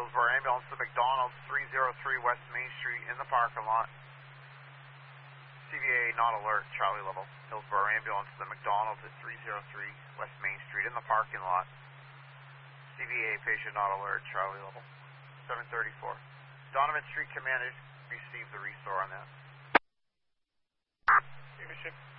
Hillsborough ambulance to McDonald's, 303 West Main Street in the parking lot. CVA not alert, Charlie level. Hillsborough ambulance to McDonald's at 303 West Main Street in the parking lot. CVA patient not alert, Charlie level. 734. Donovan Street Command received the restore on that. Leadership.